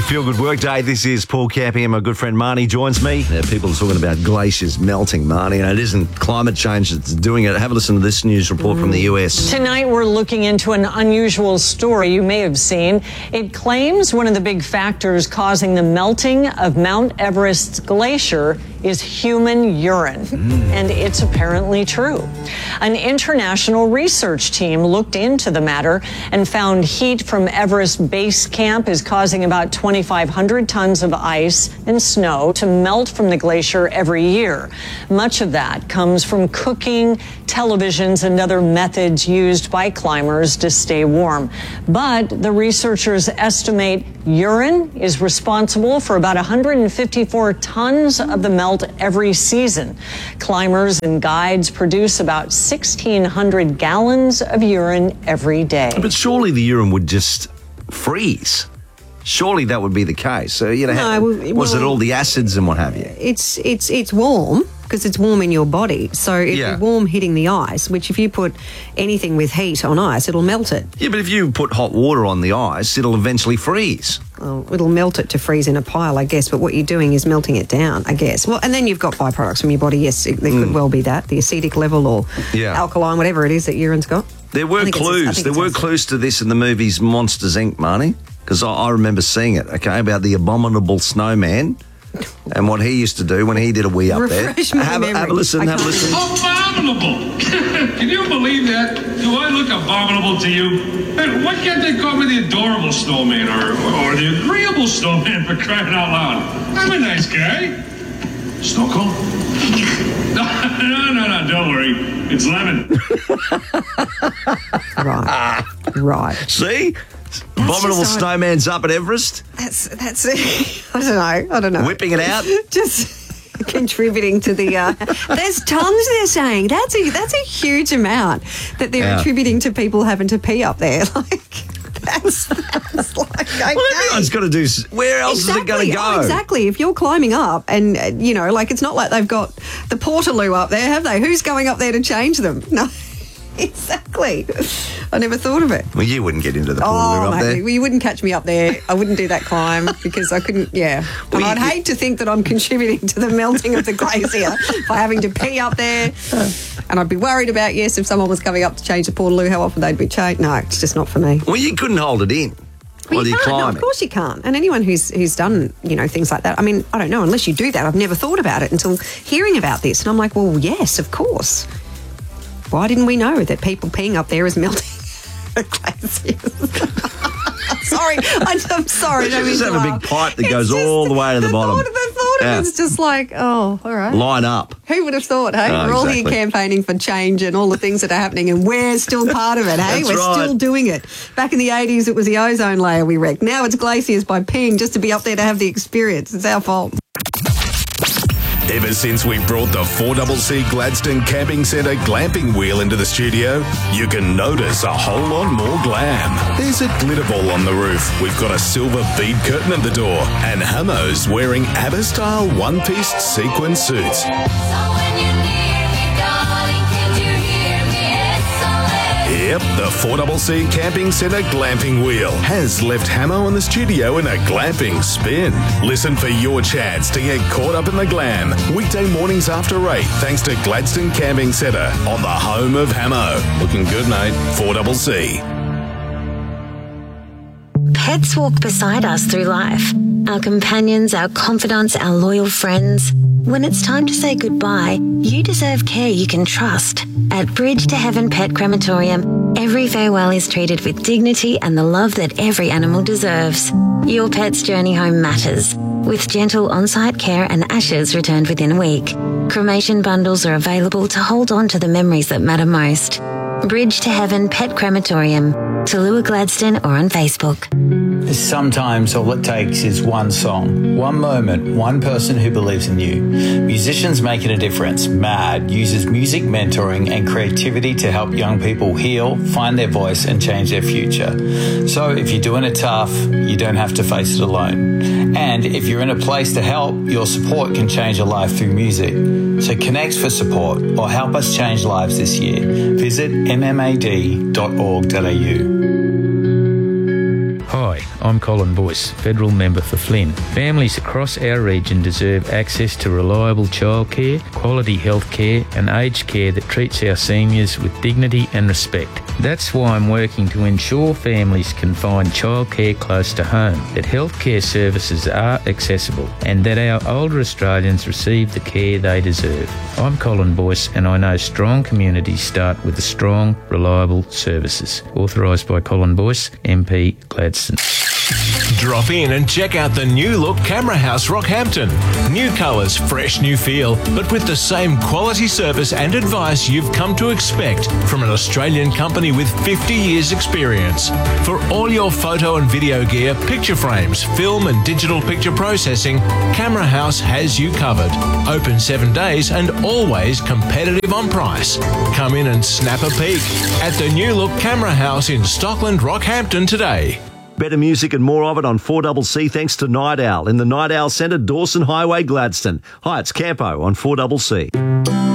Feel Good Workday. This is Paul Cappy and my good friend Marnie joins me. People are talking about glaciers melting, Marnie, and it isn't climate change that's doing it. Have a listen to this news report from the US. Tonight we're looking into an unusual story you may have seen. It claims one of the big factors causing the melting of Mount Everest's glacier is human urine. And it's apparently true. An international research team looked into the matter and found heat from Everest Base Camp is causing about 2,500 tons of ice and snow to melt from the glacier every year. Much of that comes from cooking, televisions, and other methods used by climbers to stay warm. But the researchers estimate urine is responsible for about 154 tons of the melt every season. Climbers and guides produce about 1,600 gallons of urine every day. But surely the urine would just freeze. Surely that would be the case. So, was it all the acids and what have you? It's warm because it's warm in your body. So it's warm hitting the ice, which if you put anything with heat on ice, it'll melt it. Yeah, but if you put hot water on the ice, it'll eventually freeze. Well, it'll melt it to freeze in a pile, I guess, but what you're doing is melting it down, I guess. Well, and then you've got byproducts from your body. Yes, there could well be that, the acidic level or alkaline, whatever it is that urine's got. There were clues. There were clues to this in the movies Monsters, Inc., Marnie, because I remember seeing it, about the abominable snowman and what he used to do when he did a wee up there. Have a listen. Abominable! Can you believe that? Do I look abominable to you? Hey, why can't they call me the adorable snowman or the agreeable snowman, for crying out loud? I'm a nice guy. Snow cone? No, don't worry. It's lemon. Right. See? Abominable snowman's up at Everest. That's I don't know. Whipping it out. Just contributing to the. There's tons they're saying. That's a huge amount that they're attributing to people having to pee up there. That's like, okay. Well, everyone's got to do. Where else is it going to go? Exactly. If you're climbing up, and it's not like they've got the Portaloo up there, have they? Who's going up there to change them? No. Exactly. I never thought of it. Well, you wouldn't get into the Portaloo up there. Well, you wouldn't catch me up there. I wouldn't do that climb because I couldn't, And I'd hate to think that I'm contributing to the melting of the glacier by having to pee up there. And I'd be worried about, if someone was coming up to change the Portaloo, how often they'd be changed. No, it's just not for me. Well, you couldn't hold it in. Well, you can't. No, of course you can't. And anyone who's done, things like that, I mean, I don't know, unless you do that. I've never thought about it until hearing about this. And I'm like, well, yes, of course. Why didn't we know that people peeing up there is melting glaciers? Sorry, I'm sorry. You just have a big pipe that goes all the way to the bottom. The thought of it's just like, all right. Line up. Who would have thought, hey? We're all here campaigning for change and all the things that are happening, and we're still part of it, hey? We're still doing it. Back in the 80s, it was the ozone layer we wrecked. Now it's glaciers by peeing just to be up there to have the experience. It's our fault. Ever since we brought the 4CC Gladstone Camping Centre glamping wheel into the studio, you can notice a whole lot more glam. There's a glitter ball on the roof, we've got a silver bead curtain at the door, and Hamo's wearing ABBA-style one-piece sequin suits. Yep, the 4CC Camping Centre glamping wheel has left Hamo in the studio in a glamping spin. Listen for your chance to get caught up in the glam. Weekday mornings after 8, thanks to Gladstone Camping Centre on the home of Hamo. Looking good, mate. 4CC. Pets walk beside us through life. Our companions, our confidants, our loyal friends. When it's time to say goodbye, you deserve care you can trust. At Bridge to Heaven Pet Crematorium, every farewell is treated with dignity and the love that every animal deserves. Your pet's journey home matters, with gentle on-site care and ashes returned within a week. Cremation bundles are available to hold on to the memories that matter most. Bridge to Heaven Pet Crematorium, Tallulah Gladstone, or on Facebook. Sometimes all it takes is one song, one moment, one person who believes in you. Musicians Making a Difference, MAD, uses music mentoring and creativity to help young people heal, find their voice and change their future. So if you're doing it tough, you don't have to face it alone. And if you're in a place to help, your support can change a life through music. So connect for support or help us change lives this year. Visit mmad.org.au. Hi, I'm Colin Boyce, Federal Member for Flynn. Families across our region deserve access to reliable childcare, quality health care and aged care that treats our seniors with dignity and respect. That's why I'm working to ensure families can find childcare close to home, that healthcare services are accessible and that our older Australians receive the care they deserve. I'm Colin Boyce and I know strong communities start with strong, reliable services. Authorised by Colin Boyce, MP Gladstone. Drop in and check out the new look Camera House Rockhampton. New colours, fresh new feel, but with the same quality service and advice you've come to expect from an Australian company with 50 years experience. For all your photo and video gear, picture frames, film and digital picture processing, Camera House has you covered. Open 7 days and always competitive on price. Come in and snap a peek at the new look Camera House in Stockland, Rockhampton today. Better music and more of it on 4CC thanks to Night Owl in the Night Owl Centre, Dawson Highway, Gladstone. Hi, it's Campo on 4CC.